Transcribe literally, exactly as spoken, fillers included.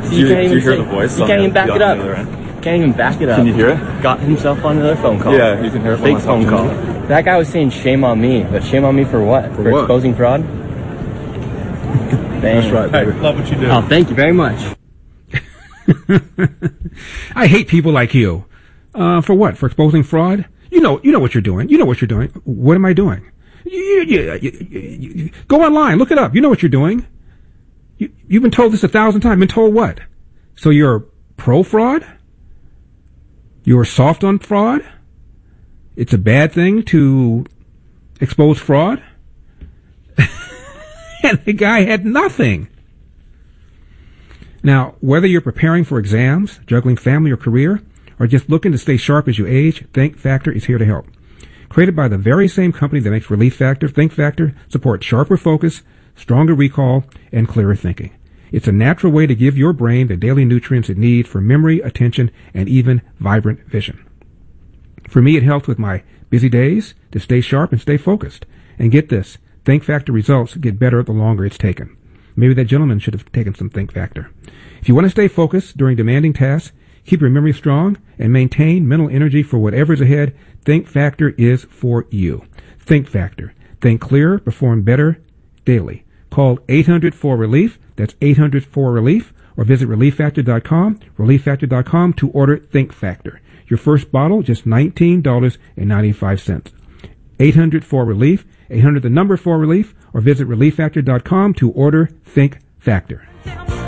Do you, you can't do even you hear say, the voice? You can't even back it up. Can't even back it up. Can you hear it? Got himself on another phone call. Yeah, you can hear it. Fake phone call. That guy was saying shame on me, but shame on me for what? For, for what? Exposing fraud? That's right, baby. Hey, love what you do. Oh, thank you very much. I hate people like you. Uh, for what? For exposing fraud? You know, you know what you're doing. You know what you're doing. What am I doing? You, you, you, you, you, go online, look it up. You know what you're doing. You, you've been told this a thousand times. Been told what? So you're pro-fraud? You're soft on fraud? It's a bad thing to expose fraud? And the guy had nothing. Now, whether you're preparing for exams, juggling family or career, or just looking to stay sharp as you age, Think Factor is here to help. Created by the very same company that makes Relief Factor, Think Factor supports sharper focus, stronger recall, and clearer thinking. It's a natural way to give your brain the daily nutrients it needs for memory, attention, and even vibrant vision. For me, it helps with my busy days to stay sharp and stay focused. And get this, Think Factor results get better the longer it's taken. Maybe that gentleman should have taken some Think Factor. If you want to stay focused during demanding tasks, keep your memory strong, and maintain mental energy for whatever's ahead, Think Factor is for you. Think Factor. Think clearer, perform better daily. Call eight hundred four relief. That's eight hundred four relief. Or visit relief factor dot com, relief factor dot com to order Think Factor. Your first bottle, just nineteen dollars and ninety-five cents. eight hundred four relief, eight hundred the number four relief, or visit relief factor dot com to order Think Factor.